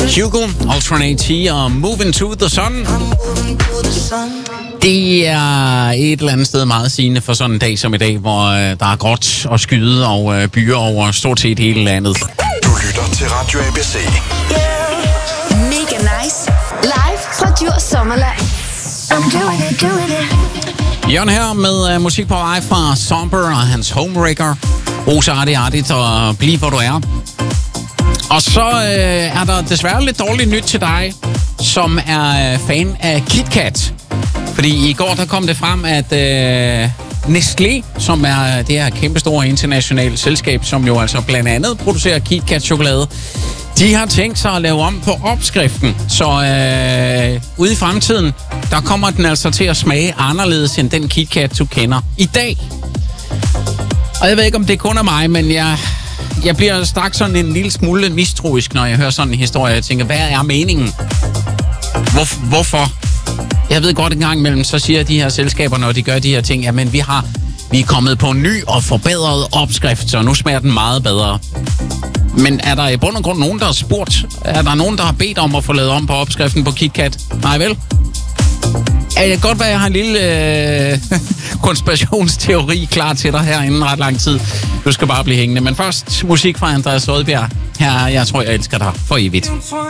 Hugo, Alternate og Moving to the Sun. Det er et eller andet sted meget sigende for sådan en dag som i dag, hvor der er gråt og skyde og byer over stort set hele landet. Du lytter til Radio ABC. Mega nice. Live fra Djurs Sommerland. I'm doing it. Jørgen her med musik på vej fra Somber og hans Homewrecker. Rosa artigt og bliv hvor du er. Og så er der desværre lidt dårligt nyt til dig, som er fan af KitKat. Fordi i går der kom det frem, at Nestlé, som er det her kæmpestore internationale selskab, som jo altså blandt andet producerer KitKat-chokolade, de har tænkt sig at lave om på opskriften. Så ude i fremtiden, der kommer den altså til at smage anderledes end den KitKat, du kender i dag. Og jeg ved ikke, om det kun er mig, men jeg bliver straks sådan en lille smule mistroisk, når jeg hører sådan en historie. Jeg tænker, hvad er meningen? Hvorfor? Jeg ved godt en gang imellem, så siger de her selskaber, når de gør de her ting, jamen vi er kommet på en ny og forbedret opskrift, så nu smager den meget bedre. Men er der i bund og grund nogen, der har spurgt? Er der nogen, der har bedt om at få lavet om på opskriften på KitKat? Nej vel? Det kan godt være, at jeg har en lille konspirationsteori klar til dig her inden ret lang tid. Du skal bare blive hængende. Men først musik fra Andreas Rødbjerg. Her, jeg tror, jeg elsker dig for evigt.